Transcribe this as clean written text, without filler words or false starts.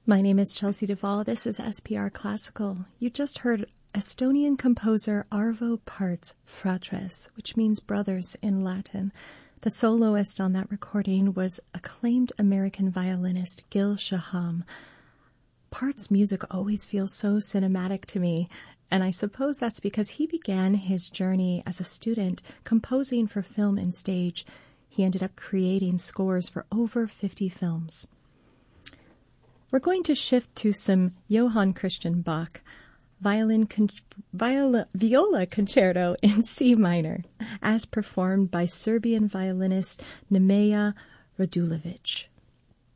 My name is Chelsea Duvall. This is SPR Classical. You just heard Estonian composer Arvo Pärt's Fratres, which means brothers in Latin. The soloist on that recording was acclaimed American violinist Gil Shaham. Pärt's music always feels so cinematic to me, and I suppose that's because he began his journey as a student composing for film and stage. He ended up creating scores for over 50 films. We're going to shift to some Johann Christian Bach, viola concerto in C minor, as performed by Serbian violinist Nemanja Radulović.